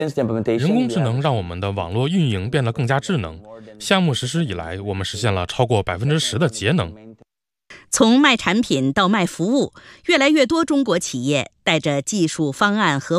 人工智能让我们的网络运营变得更加智能。项目实施以来，我们实现了超过10%的节能。 从卖产品到卖服务，越来越多中国企业带着技术方案和